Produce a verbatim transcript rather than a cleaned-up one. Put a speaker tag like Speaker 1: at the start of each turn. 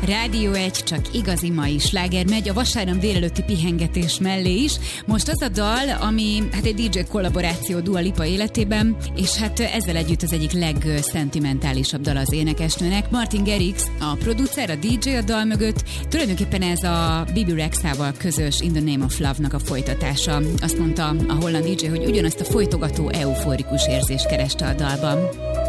Speaker 1: Rádió egy, csak igazi mai sláger megy a vasárnap délelőtti pihengetés mellé is. Most az a dal, ami hát egy dé dzsé kollaboráció Dua Lipa életében, és hát ezzel együtt az egyik legszentimentálisabb dal az énekesnőnek. Martin Garrix, a producer, a dé dzsé a dal mögött. Tulajdonképpen ez a Bebe Rexhával közös In the Name of Love-nak a folytatása. Azt mondta a holland dé dzsé, hogy ugyanazt a folytogató euforikus érzést kereste a dalban.